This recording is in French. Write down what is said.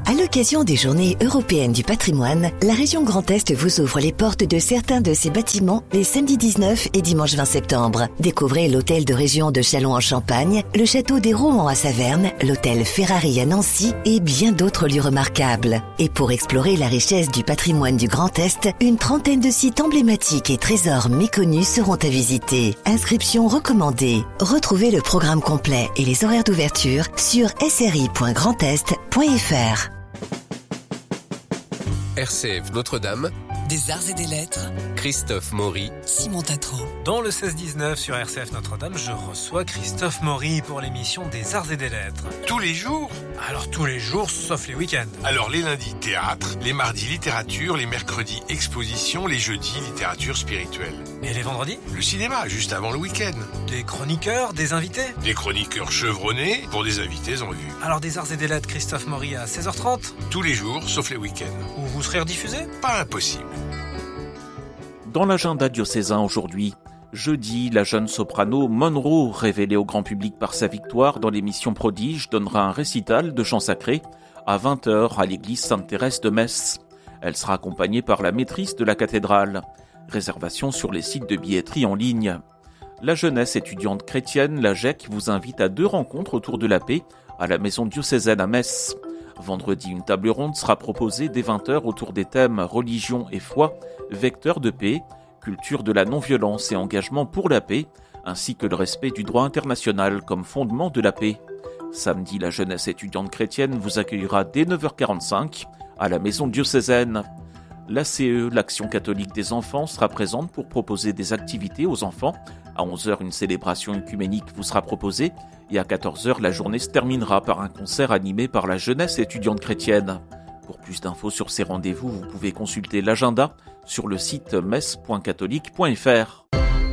À l'occasion des Journées européennes du patrimoine, la région Grand Est vous ouvre les portes de certains de ses bâtiments les samedis 19 et dimanche 20 septembre. Découvrez l'hôtel de région de Châlons en Champagne, le château des Rohan à Saverne, l'hôtel Ferrari à Nancy et bien d'autres lieux remarquables. Et pour explorer la richesse du patrimoine du Grand Est, une trentaine de sites emblématiques et trésors méconnus seront à visiter. Inscription recommandée. Retrouvez le programme complet et les horaires d'ouverture sur sri.grandest.fr. RCF Notre-Dame, des arts et des lettres, Christophe Maury, Simon Tatro. Dans le 16-19 sur RCF Notre-Dame, je reçois Christophe Maury pour l'émission des arts et des lettres. Tous les jours? Alors tous les jours, sauf les week-ends. Alors les lundis, théâtre, les mardis, littérature, les mercredis, exposition, les jeudis, littérature spirituelle. Et les vendredis? Le cinéma, juste avant le week-end. Des chroniqueurs, des invités? Des chroniqueurs chevronnés pour des invités en vue. Alors des arts et des lettres, Christophe Maury à 16h30? Tous les jours, sauf les week-ends. Où vous serez rediffusé? Pas impossible. Dans l'agenda diocésain aujourd'hui, jeudi, la jeune soprano Monroe, révélée au grand public par sa victoire dans l'émission Prodige, donnera un récital de chant sacré à 20h à l'église Sainte-Thérèse de Metz. Elle sera accompagnée par la maîtrise de la cathédrale. Réservation sur les sites de billetterie en ligne. La jeunesse étudiante chrétienne, la GEC, vous invite à 2 rencontres autour de la paix à la maison diocésaine à Metz. Vendredi, une table ronde sera proposée dès 20h autour des thèmes religion et foi, vecteur de paix, culture de la non-violence et engagement pour la paix, ainsi que le respect du droit international comme fondement de la paix. Samedi, la jeunesse étudiante chrétienne vous accueillera dès 9h45 à la maison diocésaine. L'ACE, l'Action catholique des enfants, sera présente pour proposer des activités aux enfants. À 11h, une célébration œcuménique vous sera proposée et à 14h, la journée se terminera par un concert animé par la jeunesse étudiante chrétienne. Pour plus d'infos sur ces rendez-vous, vous pouvez consulter l'agenda sur le site messe.catholique.fr.